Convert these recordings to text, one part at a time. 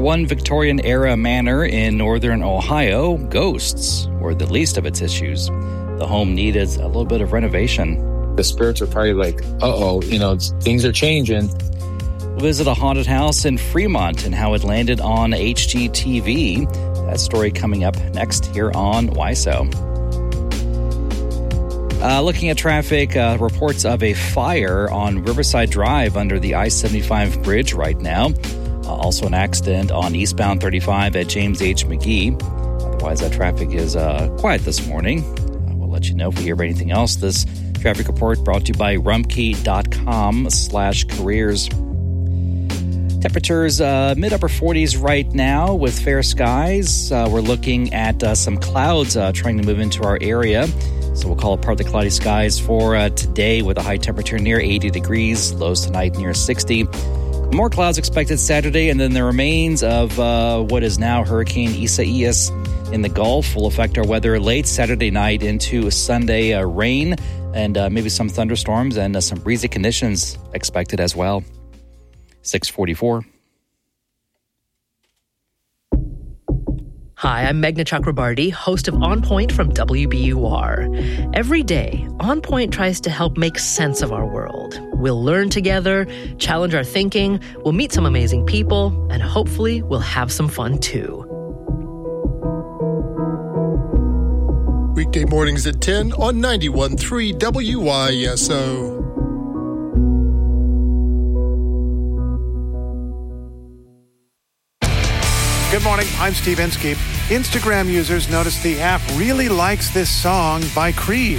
one Victorian-era manor in northern Ohio, ghosts were the least of its issues. The home needed a little bit of renovation. The spirits are probably like, things are changing. We'll visit a haunted house in Fremont and how it landed on HGTV. That story coming up next here on WISO. Looking at traffic, reports of a fire on Riverside Drive under the I-75 bridge right now. Also an accident on eastbound 35 at James H. McGee. Otherwise, that traffic is quiet this morning. We'll let you know if we hear of anything else. This traffic report brought to you by Rumpke.com/careers. Temperatures mid-upper 40s right now with fair skies. We're looking at some clouds trying to move into our area. So we'll call it partly cloudy skies for today with a high temperature near 80 degrees. Lows tonight near 60. More clouds expected Saturday, and then the remains of what is now Hurricane Isaias in the Gulf will affect our weather late Saturday night into Sunday. Rain and maybe some thunderstorms and some breezy conditions expected as well. 6:44. Hi, I'm Meghna Chakrabarty, host of On Point from WBUR. Every day, On Point tries to help make sense of our world. We'll learn together, challenge our thinking, we'll meet some amazing people, and hopefully we'll have some fun too. Weekday mornings at 10 on 91.3 WISO. Good morning, I'm Steve Inskeep. Instagram users noticed the app really likes this song by Creed.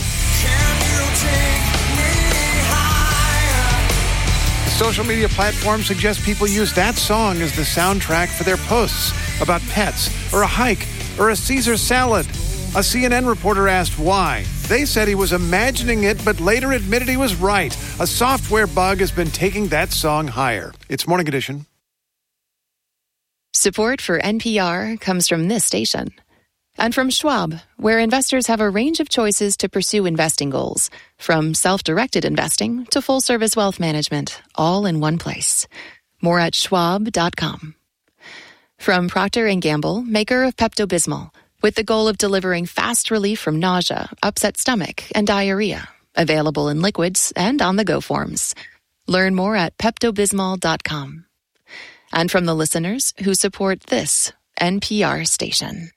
The social media platform suggests people use that song as the soundtrack for their posts about pets or a hike or a Caesar salad. A CNN reporter asked why. They said he was imagining it, but later admitted he was right. A software bug has been taking that song higher. It's Morning Edition. Support for NPR comes from this station. And from Schwab, where investors have a range of choices to pursue investing goals, from self-directed investing to full-service wealth management, all in one place. More at schwab.com. From Procter & Gamble, maker of Pepto-Bismol, with the goal of delivering fast relief from nausea, upset stomach, and diarrhea. Available in liquids and on-the-go forms. Learn more at peptobismol.com. And from the listeners who support this NPR station.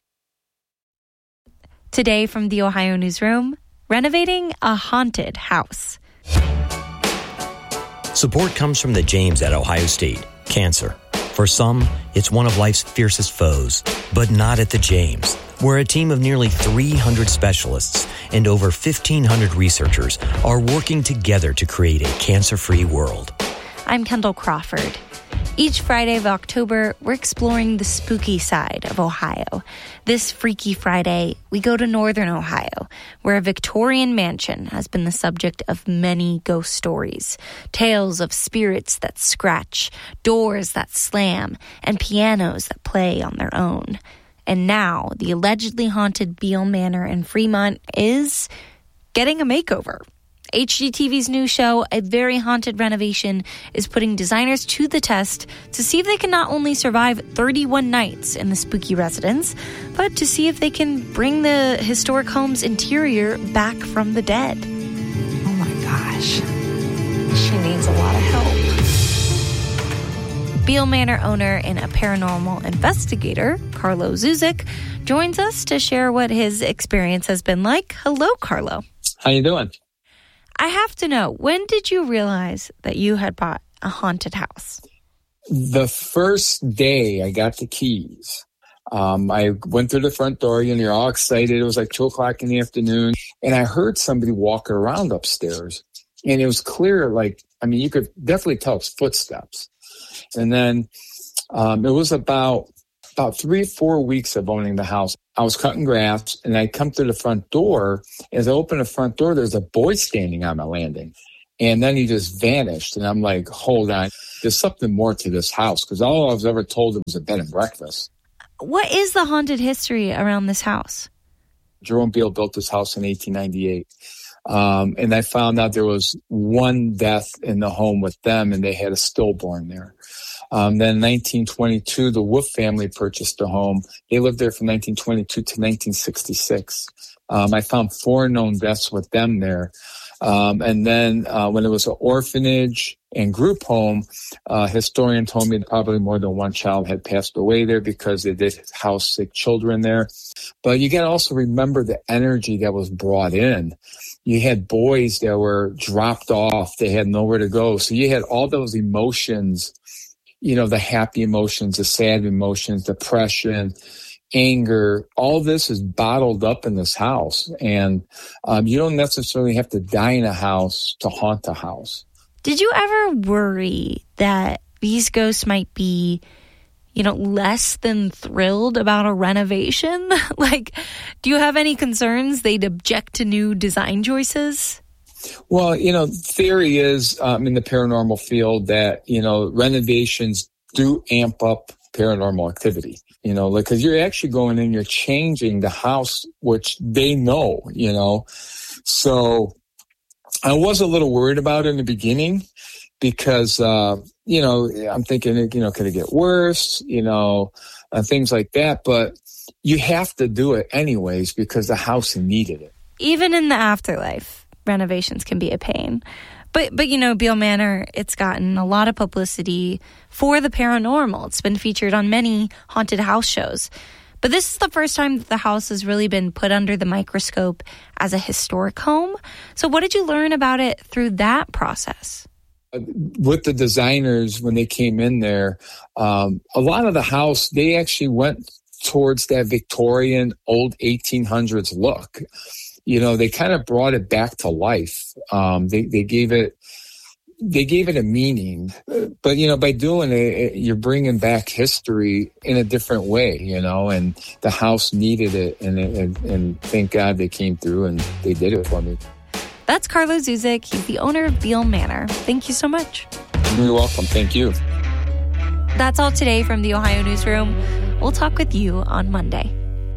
Today from the Ohio Newsroom, renovating a haunted house. Support comes from the James at Ohio State. Cancer. For some, it's one of life's fiercest foes, but not at the James, where a team of nearly 300 specialists and over 1,500 researchers are working together to create a cancer-free world. I'm Kendall Crawford. Each Friday of October, we're exploring the spooky side of Ohio. This Freaky Friday, we go to northern Ohio, where a Victorian mansion has been the subject of many ghost stories. Tales of spirits that scratch, doors that slam, and pianos that play on their own. And now, the allegedly haunted Beale Manor in Fremont is getting a makeover. HGTV's new show, A Very Haunted Renovation, is putting designers to the test to see if they can not only survive 31 nights in the spooky residence, but to see if they can bring the historic home's interior back from the dead. Oh my gosh. She needs a lot of help. Beale Manor owner and a paranormal investigator, Carlo Zuzik, joins us to share what his experience has been like. Hello, Carlo. How you doing? I have to know, when did you realize that you had bought a haunted house? The first day I got the keys, I went through the front door, you're all excited. It was like 2 o'clock in the afternoon. And I heard somebody walking around upstairs. And it was clear, you could definitely tell it's footsteps. And then it was about 3-4 weeks of owning the house. I was cutting grass, and I come through the front door. As I open the front door, there's a boy standing on my landing. And then he just vanished. And I'm like, hold on, there's something more to this house, because all I was ever told was a bed and breakfast. What is the haunted history around this house? Jerome Beale built this house in 1898. And I found out there was one death in the home with them, and they had a stillborn there. Then in 1922, the Wolf family purchased the home. They lived there from 1922 to 1966. I found 4 known deaths with them there. And then when it was an orphanage and group home, a historian told me that probably more than one child had passed away there because they did house sick children there. But you got to also remember the energy that was brought in. You had boys that were dropped off. They had nowhere to go. So you had all those emotions, the happy emotions, the sad emotions, depression, anger. All this is bottled up in this house. And you don't necessarily have to die in a house to haunt a house. Did you ever worry that these ghosts might be, less than thrilled about a renovation? Do you have any concerns they'd object to new design choices? Well, theory is in the paranormal field that, renovations do amp up paranormal activity, because you're actually going in, you're changing the house, which they know, So I was a little worried about it in the beginning because, I'm thinking, could it get worse, things like that. But you have to do it anyways because the house needed it. Even in the afterlife, renovations can be a pain. But Beale Manor, it's gotten a lot of publicity for the paranormal. It's been featured on many haunted house shows. But this is the first time that the house has really been put under the microscope as a historic home. So what did you learn about it through that process? With the designers, when they came in there, a lot of the house, they actually went towards that Victorian old 1800s look. They kind of brought it back to life. They gave it a meaning. But, by doing it, you're bringing back history in a different way, and the house needed it. And thank God they came through and they did it for me. That's Carlo Zuzik. He's the owner of Beale Manor. Thank you so much. You're welcome. Thank you. That's all today from the Ohio Newsroom. We'll talk with you on Monday.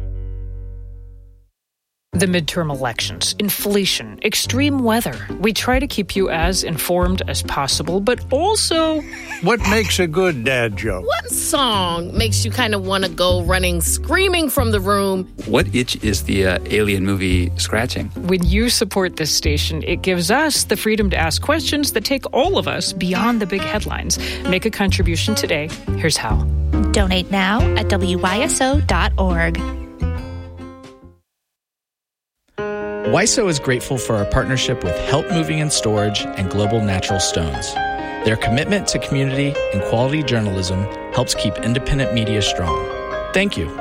The midterm elections, inflation, extreme weather. We try to keep you as informed as possible, but also... What makes a good dad joke? What song makes you kind of want to go running, screaming from the room? What itch is the Alien movie scratching? When you support this station, it gives us the freedom to ask questions that take all of us beyond the big headlines. Make a contribution today. Here's how. Donate now at wyso.org. WISO is grateful for our partnership with Help Moving and Storage and Global Natural Stones. Their commitment to community and quality journalism helps keep independent media strong. Thank you.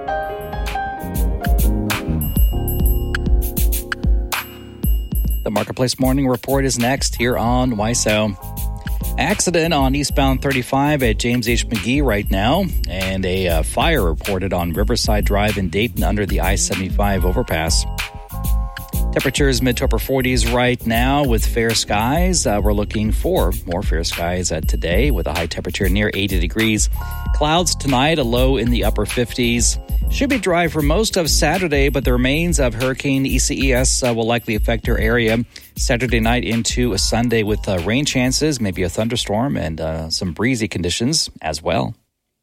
The Marketplace Morning Report is next here on WISO. Accident on eastbound 35 at James H. McGee right now, and a fire reported on Riverside Drive in Dayton under the I-75 overpass. Temperatures mid to upper 40s right now with fair skies. We're looking for more fair skies today with a high temperature near 80 degrees. Clouds tonight, a low in the upper 50s. Should be dry for most of Saturday, but the remains of Hurricane ECES will likely affect your area Saturday night into a Sunday with rain chances, maybe a thunderstorm, and some breezy conditions as well.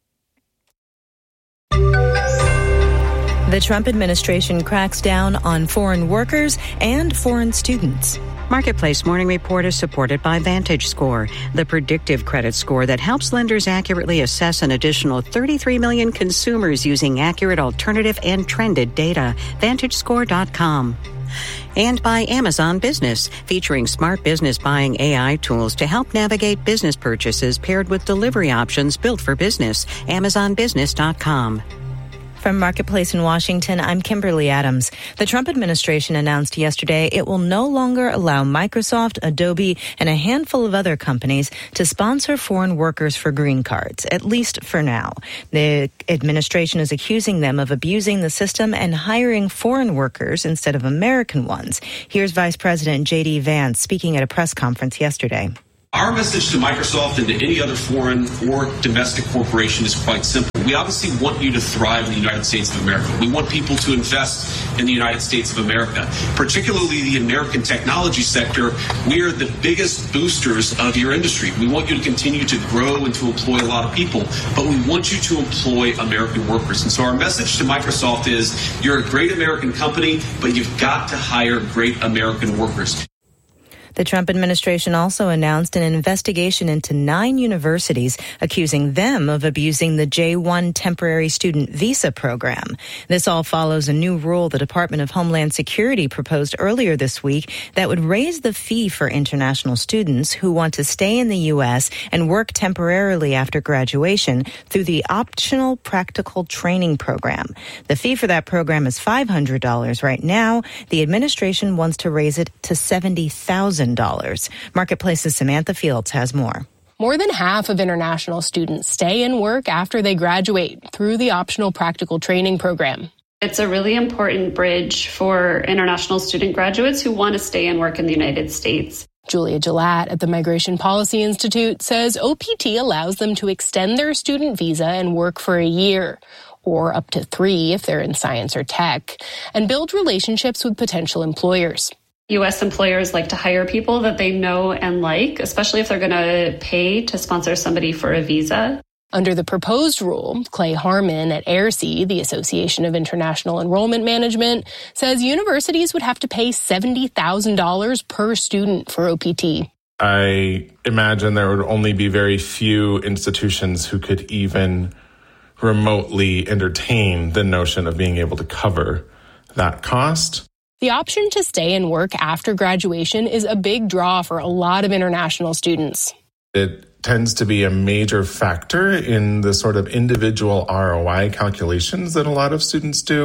The Trump administration cracks down on foreign workers and foreign students. Marketplace Morning Report is supported by VantageScore, the predictive credit score that helps lenders accurately assess an additional 33 million consumers using accurate alternative and trended data. VantageScore.com. And by Amazon Business, featuring smart business buying AI tools to help navigate business purchases paired with delivery options built for business. AmazonBusiness.com. From Marketplace in Washington, I'm Kimberly Adams. The Trump administration announced yesterday it will no longer allow Microsoft, Adobe, and a handful of other companies to sponsor foreign workers for green cards, at least for now. The administration is accusing them of abusing the system and hiring foreign workers instead of American ones. Here's Vice President J.D. Vance speaking at a press conference yesterday. Our message to Microsoft and to any other foreign or domestic corporation is quite simple. We obviously want you to thrive in the United States of America. We want people to invest in the United States of America, particularly the American technology sector. We are the biggest boosters of your industry. We want you to continue to grow and to employ a lot of people, but we want you to employ American workers. And so our message to Microsoft is you're a great American company, but you've got to hire great American workers. The Trump administration also announced an investigation into 9 universities, accusing them of abusing the J-1 temporary student visa program. This all follows a new rule the Department of Homeland Security proposed earlier this week that would raise the fee for international students who want to stay in the U.S. and work temporarily after graduation through the optional practical training program. The fee for that program is $500 right now. The administration wants to raise it to $70,000. Marketplace's Samantha Fields has more. More than half of international students stay and work after they graduate through the optional practical training program. It's a really important bridge for international student graduates who want to stay and work in the United States. Julia Gillette at the Migration Policy Institute says OPT allows them to extend their student visa and work for a year, or up to 3 if they're in science or tech, and build relationships with potential employers. U.S. employers like to hire people that they know and like, especially if they're going to pay to sponsor somebody for a visa. Under the proposed rule, Clay Harmon at AIRC, the Association of International Enrollment Management, says universities would have to pay $70,000 per student for OPT. I imagine there would only be very few institutions who could even remotely entertain the notion of being able to cover that cost. The option to stay and work after graduation is a big draw for a lot of international students. It tends to be a major factor in the sort of individual ROI calculations that a lot of students do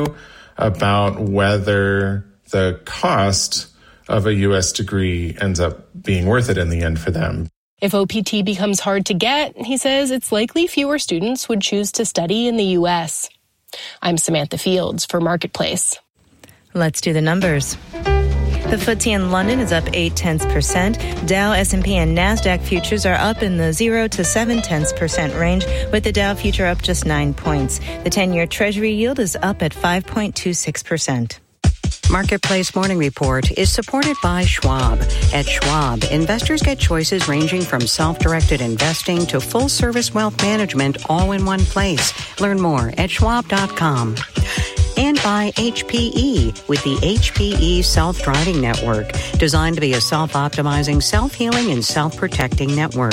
about whether the cost of a U.S. degree ends up being worth it in the end for them. If OPT becomes hard to get, he says it's likely fewer students would choose to study in the U.S. I'm Samantha Fields for Marketplace. Let's do the numbers. The FTSE in London is up 0.8%. Dow, S&P, and NASDAQ futures are up in the 0 to 0.7% range, with the Dow future up just 9 points. The 10-year Treasury yield is up at 5.26%. Marketplace Morning Report is supported by Schwab. At Schwab, investors get choices ranging from self-directed investing to full-service wealth management all in one place. Learn more at schwab.com. And by HPE with the HPE Self-Driving Network, designed to be a self-optimizing, self-healing, and self-protecting network.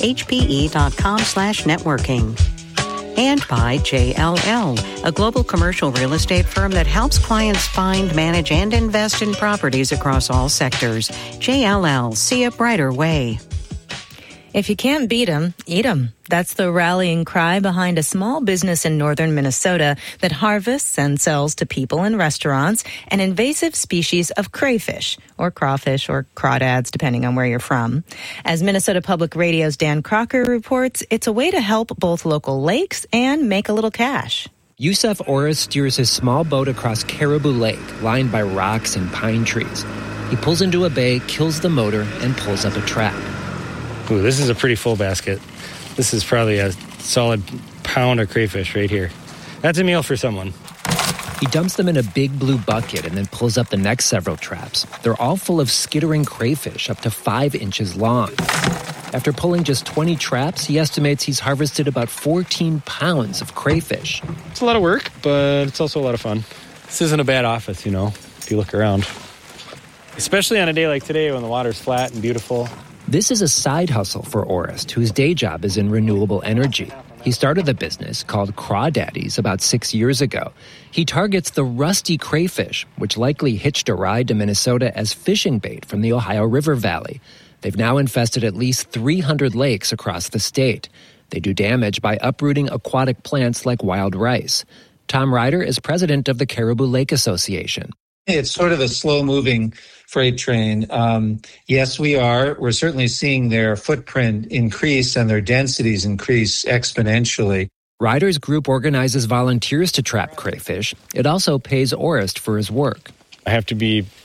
HPE.com/networking. And by JLL, a global commercial real estate firm that helps clients find, manage, and invest in properties across all sectors. JLL, see a brighter way. If you can't beat 'em, eat 'em. That's the rallying cry behind a small business in northern Minnesota that harvests and sells to people and restaurants an invasive species of crayfish, or crawfish, or crawdads, depending on where you're from. As Minnesota Public Radio's Dan Crocker reports, it's a way to help both local lakes and make a little cash. Yusuf Orris steers his small boat across Caribou Lake, lined by rocks and pine trees. He pulls into a bay, kills the motor, and pulls up a trap. Ooh, this is a pretty full basket. This is probably a solid pound of crayfish right here. That's a meal for someone. He dumps them in a big blue bucket and then pulls up the next several traps. They're all full of skittering crayfish up to 5 inches long. After pulling just 20 traps, he estimates he's harvested about 14 pounds of crayfish. It's a lot of work, but it's also a lot of fun. This isn't a bad office, if you look around. Especially on a day like today when the water's flat and beautiful. This is a side hustle for Orist, whose day job is in renewable energy. He started a business called Crawdaddies about 6 years ago. He targets the rusty crayfish, which likely hitched a ride to Minnesota as fishing bait from the Ohio River Valley. They've now infested at least 300 lakes across the state. They do damage by uprooting aquatic plants like wild rice. Tom Ryder is president of the Caribou Lake Association. It's sort of a slow-moving freight train. Yes, we're certainly seeing their footprint increase and their densities increase exponentially. Ryder's group organizes volunteers to trap crayfish. It also pays Orist for his work. I have to be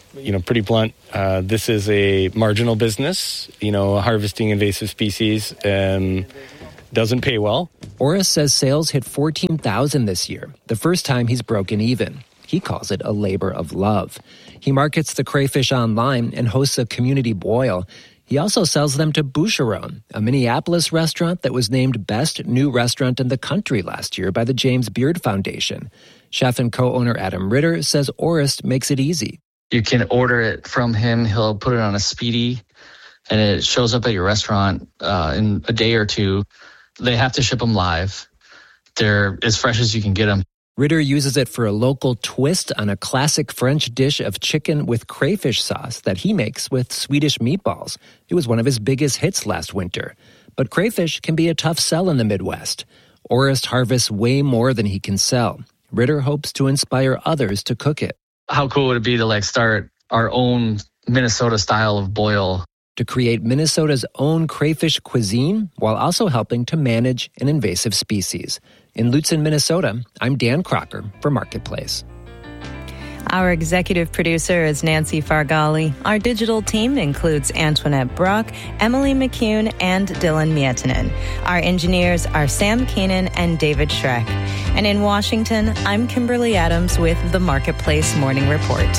pretty blunt. This is a marginal business. Harvesting invasive species doesn't pay well. Orris says sales hit 14,000 this year, the first time he's broken even. He calls it a labor of love. He markets the crayfish online and hosts a community boil. He also sells them to Boucheron, a Minneapolis restaurant that was named Best New Restaurant in the Country last year by the James Beard Foundation. Chef and co-owner Adam Ritter says Orist makes it easy. You can order it from him. He'll put it on a speedy, and it shows up at your restaurant in a day or two. They have to ship them live. They're as fresh as you can get them. Ritter uses it for a local twist on a classic French dish of chicken with crayfish sauce that he makes with Swedish meatballs. It was one of his biggest hits last winter. But crayfish can be a tough sell in the Midwest. Orist harvests way more than he can sell. Ritter hopes to inspire others to cook it. How cool would it be to start our own Minnesota style of boil? To create Minnesota's own crayfish cuisine while also helping to manage an invasive species. In Lutzen, Minnesota, I'm Dan Crocker for Marketplace. Our executive producer is Nancy Fargali. Our digital team includes Antoinette Brock, Emily McCune, and Dylan Miettinen. Our engineers are Sam Keenan and David Schreck. And in Washington, I'm Kimberly Adams with the Marketplace Morning Report.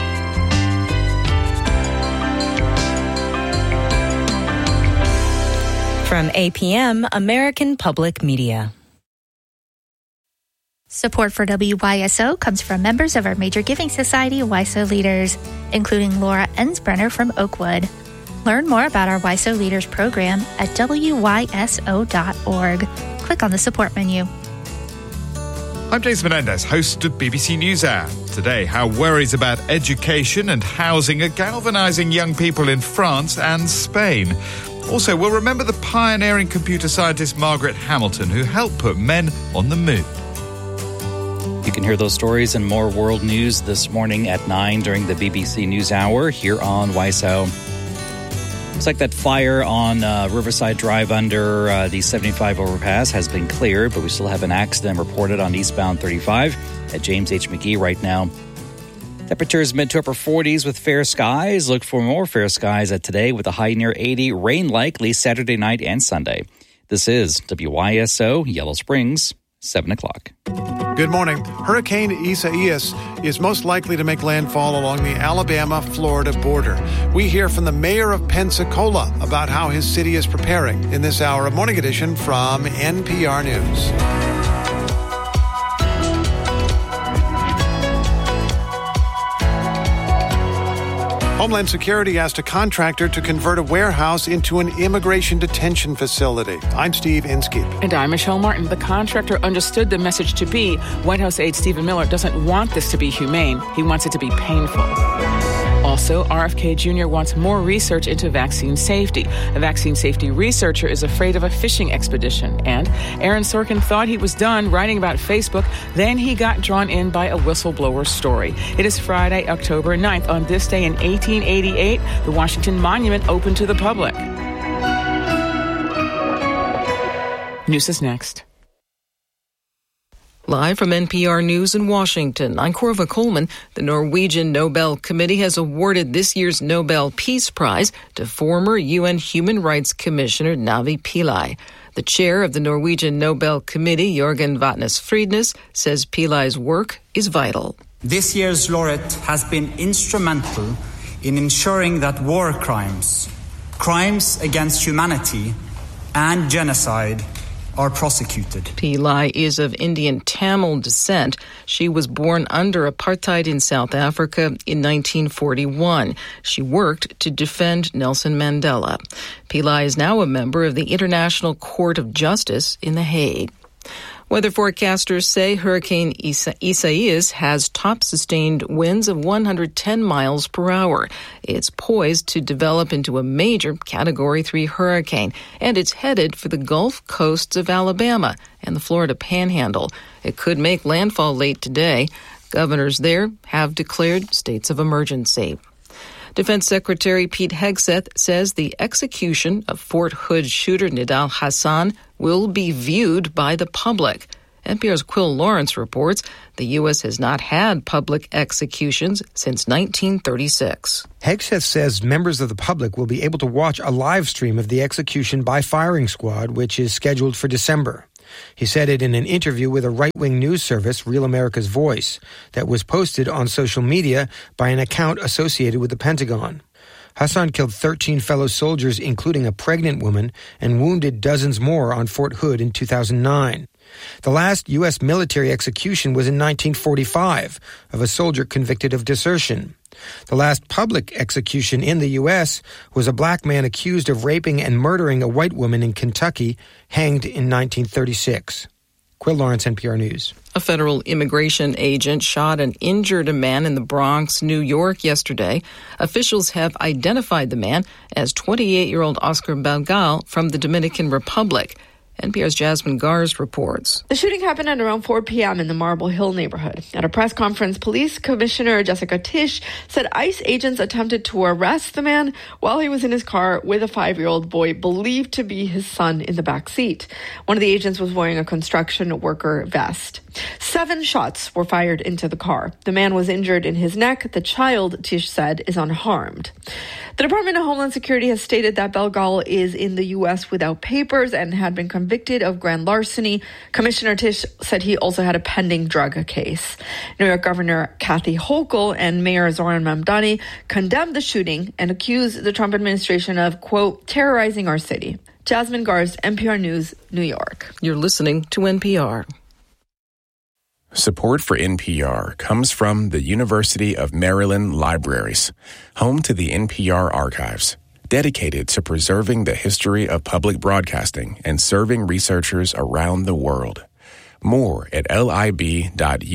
From APM, American Public Media. Support for WYSO comes from members of our major giving society, WYSO Leaders, including Laura Ensbrenner from Oakwood. Learn more about our WYSO Leaders program at wyso.org. Click on the support menu. I'm James Menendez, host of BBC NewsHour. Today, how worries about education and housing are galvanising young people in France and Spain. Also, we'll remember the pioneering computer scientist Margaret Hamilton, who helped put men on the moon. You can hear those stories and more world news this morning at 9 during the BBC NewsHour here on WYSO. Looks like that fire on Riverside Drive under the 75 overpass has been cleared, but we still have an accident reported on eastbound 35 at James H. McGee right now. Temperatures mid to upper 40s with fair skies. Look for more fair skies at today with a high near 80. Rain likely Saturday night and Sunday. This is WYSO Yellow Springs, 7 o'clock. Good morning. Hurricane Isaias is most likely to make landfall along the Alabama-Florida border. We hear from the mayor of Pensacola about how his city is preparing in this hour of Morning Edition from NPR News. Homeland Security asked a contractor to convert a warehouse into an immigration detention facility. I'm Steve Inskeep. And I'm Michelle Martin. The contractor understood the message to be White House aide Stephen Miller doesn't want this to be humane. He wants it to be painful. Also, RFK Jr. wants more research into vaccine safety. A vaccine safety researcher is afraid of a fishing expedition. And Aaron Sorkin thought he was done writing about Facebook. Then he got drawn in by a whistleblower story. It is Friday, October 9th. On this day in 1888, the Washington Monument opened to the public. News is next. Live from NPR News in Washington, I'm Corva Coleman. The Norwegian Nobel Committee has awarded this year's Nobel Peace Prize to former UN Human Rights Commissioner Navi Pillay. The chair of the Norwegian Nobel Committee, Jørgen Vatnes Fridnes, says Pillay's work is vital. This year's laureate has been instrumental in ensuring that war crimes against humanity, and genocide are prosecuted. Pillay is of Indian Tamil descent. She was born under apartheid in South Africa in 1941. She worked to defend Nelson Mandela. Pillay is now a member of the International Court of Justice in The Hague. Weather forecasters say Hurricane Isaias has top sustained winds of 110 miles per hour. It's poised to develop into a major Category 3 hurricane, and it's headed for the Gulf coasts of Alabama and the Florida Panhandle. It could make landfall late today. Governors there have declared states of emergency. Defense Secretary Pete Hegseth says the execution of Fort Hood shooter Nidal Hassan will be viewed by the public. NPR's Quill Lawrence reports the U.S. has not had public executions since 1936. Hegseth says members of the public will be able to watch a live stream of the execution by firing squad, which is scheduled for December. He said it in an interview with a right-wing news service, Real America's Voice, that was posted on social media by an account associated with the Pentagon. Hassan killed 13 fellow soldiers, including a pregnant woman, and wounded dozens more on Fort Hood in 2009. The last U.S. military execution was in 1945 of a soldier convicted of desertion. The last public execution in the U.S. was a black man accused of raping and murdering a white woman in Kentucky, hanged in 1936. Quill Lawrence, NPR News. A federal immigration agent shot and injured a man in the Bronx, New York yesterday. Officials have identified the man as 28-year-old Oscar Belgal from the Dominican Republic. NPR's Jasmine Gars reports. The shooting happened at around 4 p.m. in the Marble Hill neighborhood. At a press conference, Police Commissioner Jessica Tisch said ICE agents attempted to arrest the man while he was in his car with a 5-year-old boy believed to be his son in the back seat. One of the agents was wearing a construction worker vest. 7 shots were fired into the car. The man was injured in his neck. The child, Tisch said, is unharmed. The Department of Homeland Security has stated that Belgal is in the U.S. without papers and had been convicted of grand larceny. Commissioner Tisch said he also had a pending drug case. New York Governor Kathy Hochul and Mayor Zohran Mamdani condemned the shooting and accused the Trump administration of, quote, terrorizing our city. Jasmine Gars, NPR News, New York. You're listening to NPR. Support for NPR comes from the University of Maryland Libraries, home to the NPR archives, dedicated to preserving the history of public broadcasting and serving researchers around the world. More at lib.umd.edu.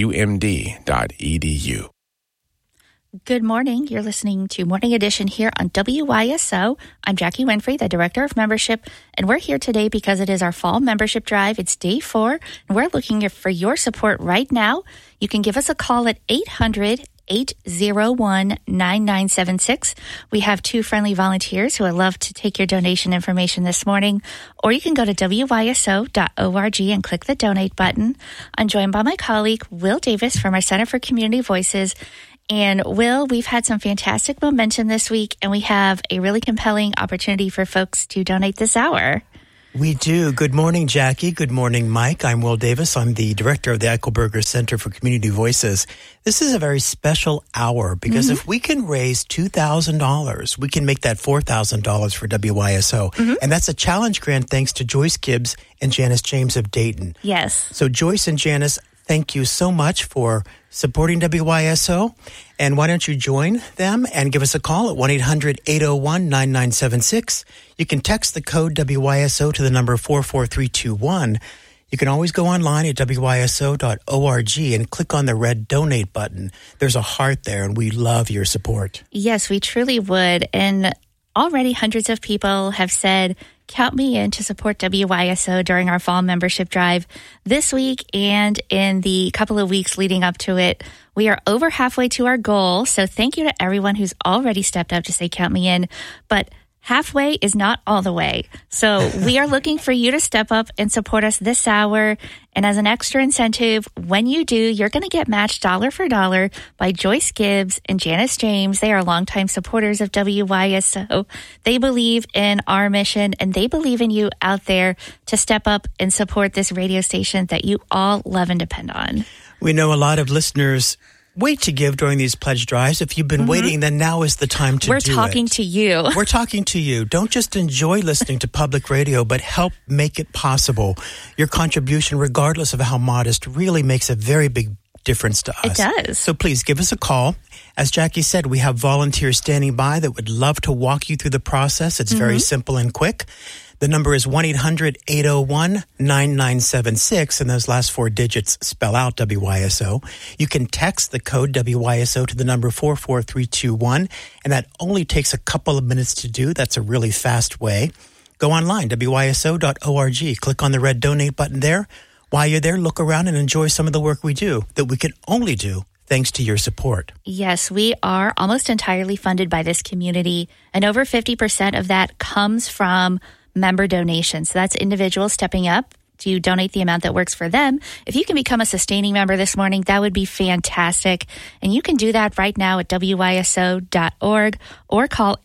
Good morning. You're listening to Morning Edition here on WYSO. I'm Jackie Winfrey, the Director of Membership, and we're here today because it is our fall membership drive. It's day 4, and we're looking for your support right now. You can give us a call at 800-801-9976. We have 2 friendly volunteers who would love to take your donation information this morning, or you can go to wyso.org and click the donate button. I'm joined by my colleague, Will Davis from our Center for Community Voices. And Will, we've had some fantastic momentum this week, and we have a really compelling opportunity for folks to donate this hour. We do. Good morning, Jackie. Good morning, Mike. I'm Will Davis. I'm the director of the Eichelberger Center for Community Voices. This is a very special hour because if we can raise $2,000, we can make that $4,000 for WYSO. And that's a challenge grant thanks to Joyce Gibbs and Janice James of Dayton. Yes. So Joyce and Janice, thank you so much for supporting WYSO. And why don't you join them and give us a call at 1-800-801-9976. You can text the code WYSO to the number 44321. You can always go online at wyso.org and click on the red donate button. There's a heart there, and we love your support. Yes, we truly would. And already hundreds of people have said, count me in to support WYSO during our fall membership drive this week and in the couple of weeks leading up to it. We are over halfway to our goal, so thank you to everyone who's already stepped up to say count me in. But halfway is not all the way. So we are looking for you to step up and support us this hour. And as an extra incentive, when you do, you're going to get matched dollar for dollar by Joyce Gibbs and Janice James. They are longtime supporters of WYSO. They believe in our mission, and they believe in you out there to step up and support this radio station that you all love and depend on. We know a lot of listeners wait to give during these pledge drives. If you've been waiting, then now is the time to do it. We're talking to you. We're talking to you. Don't just enjoy listening to public radio, but help make it possible. Your contribution, regardless of how modest, really makes a very big difference to us. It does. So please give us a call. As Jackie said, we have volunteers standing by that would love to walk you through the process. It's very simple and quick. The number is 1-800-801-9976, and those last 4 digits spell out WYSO. You can text the code WYSO to the number 44321, and that only takes a couple of minutes to do. That's a really fast way. Go online, wyso.org. Click on the red donate button there. While you're there, look around and enjoy some of the work we do that we can only do thanks to your support. Yes, we are almost entirely funded by this community, and over 50% of that comes from member donations. So that's individuals stepping up to donate the amount that works for them. If you can become a sustaining member this morning, that would be fantastic. And you can do that right now at WYSO.org or call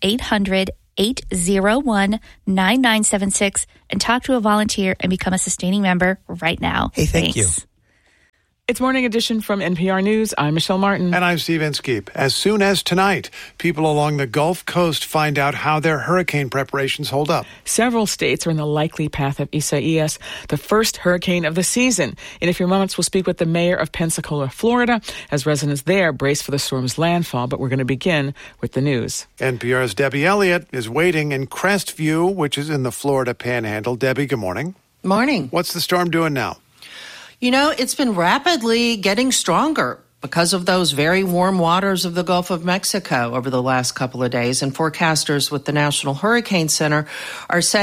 800-801-9976 and talk to a volunteer and become a sustaining member right now. Hey, thank you. It's Morning Edition from NPR News. I'm Michelle Martin. And I'm Steve Inskeep. As soon as tonight, people along the Gulf Coast find out how their hurricane preparations hold up. Several states are in the likely path of Isaias, the first hurricane of the season. In a few moments, we'll speak with the mayor of Pensacola, Florida, as residents there brace for the storm's landfall. But we're going to begin with the news. NPR's Debbie Elliott is waiting in Crestview, which is in the Florida Panhandle. Debbie, good morning. Morning. What's the storm doing now? You know, it's been rapidly getting stronger because of those very warm waters of the Gulf of Mexico over the last couple of days. And forecasters with the National Hurricane Center are saying